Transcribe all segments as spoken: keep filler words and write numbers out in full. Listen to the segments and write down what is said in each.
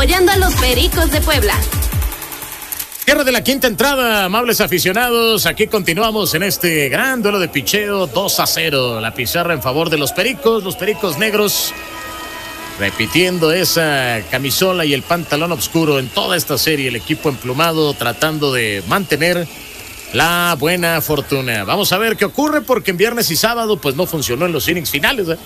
apoyando a los Pericos de Puebla. Cierre de la quinta entrada, amables aficionados. Aquí continuamos en este gran duelo de picheo. Dos a cero, la pizarra en favor de los Pericos. Los Pericos negros repitiendo esa camisola y el pantalón oscuro en toda esta serie. El equipo emplumado tratando de mantener la buena fortuna. Vamos a ver qué ocurre, porque en viernes y sábado pues no funcionó en los innings finales, ¿eh?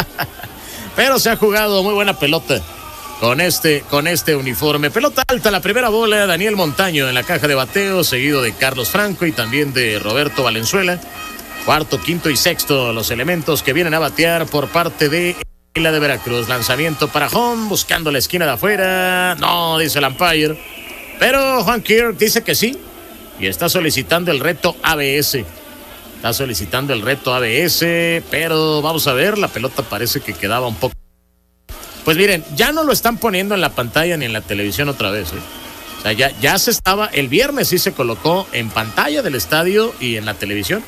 Pero se ha jugado muy buena pelota con este, con este uniforme. Pelota alta, la primera bola, Daniel Montaño en la caja de bateo, seguido de Carlos Franco y también de Roberto Valenzuela. Cuarto, quinto y sexto, los elementos que vienen a batear por parte de la de Veracruz. Lanzamiento para home, buscando la esquina de afuera. No, dice el umpire. Pero Juan Kirk dice que sí y está solicitando el reto A B S. Está solicitando el reto A B S, pero vamos a ver, la pelota parece que quedaba un poco. Pues miren, ya no lo están poniendo en la pantalla ni en la televisión otra vez, ¿eh? O sea, ya, ya se estaba, el viernes sí se colocó en pantalla del estadio y en la televisión.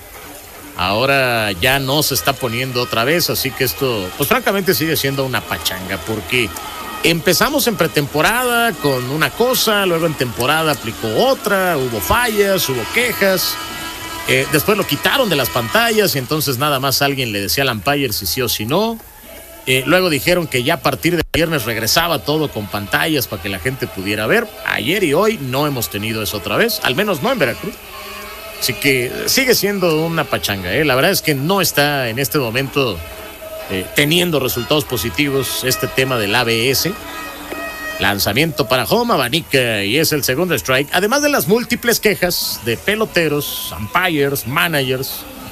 Ahora ya no se está poniendo otra vez, así que esto, pues francamente sigue siendo una pachanga, porque empezamos en pretemporada con una cosa, luego en temporada aplicó otra, hubo fallas, hubo quejas, eh, después lo quitaron de las pantallas y entonces nada más alguien le decía al umpire si sí o si no. Eh, luego dijeron que ya a partir de viernes regresaba todo con pantallas para que la gente pudiera ver. Ayer y hoy no hemos tenido eso otra vez, al menos no en Veracruz. Así que sigue siendo una pachanga, ¿eh? La verdad es que no está en este momento eh, teniendo resultados positivos este tema del A B S. Lanzamiento para home, abanica y es el segundo strike. Además de las múltiples quejas de peloteros, umpires, managers,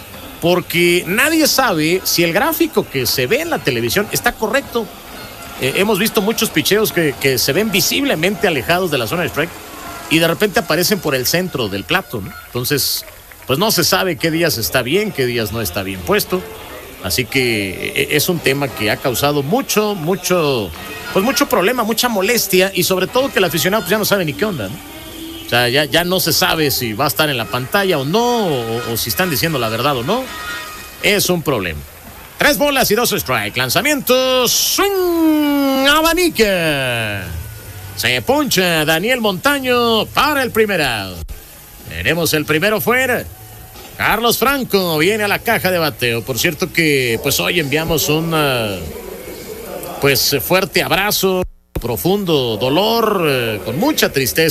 porque nadie sabe si el gráfico que se ve en la televisión está correcto. Eh, hemos visto muchos picheos que, que se ven visiblemente alejados de la zona de strike y de repente aparecen por el centro del plato, ¿no? Entonces, pues no se sabe qué días está bien, qué días no está bien puesto. Así que es un tema que ha causado mucho, mucho, pues mucho problema, mucha molestia y sobre todo que el aficionado pues ya no sabe ni qué onda, ¿no? O sea, ya, ya no se sabe si va a estar en la pantalla o no, o, o si están diciendo la verdad o no. Es un problema. Tres bolas y dos strike. Lanzamiento, swing, abanica. Se puncha Daniel Montaño para el primer out. Tenemos el primero fuera. Carlos Franco viene a la caja de bateo. Por cierto que pues hoy enviamos un uh, pues fuerte abrazo, profundo dolor, uh, con mucha tristeza